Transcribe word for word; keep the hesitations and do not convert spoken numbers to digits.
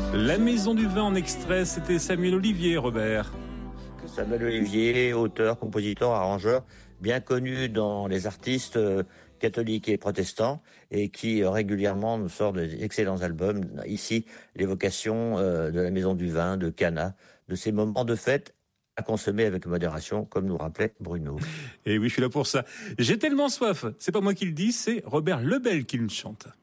La Maison du Vin en extrait, c'était Samuel Olivier, Robert. Samuel Olivier, auteur, compositeur, arrangeur, bien connu dans les artistes euh, catholiques et protestants, et qui euh, régulièrement nous sort d'excellents albums. Ici, l'évocation euh, de la Maison du Vin, de Cana, de ces moments de fête à consommer avec modération, comme nous rappelait Bruno. Et oui, je suis là pour ça. J'ai tellement soif. C'est pas moi qui le dis, c'est Robert Lebel qui le chante.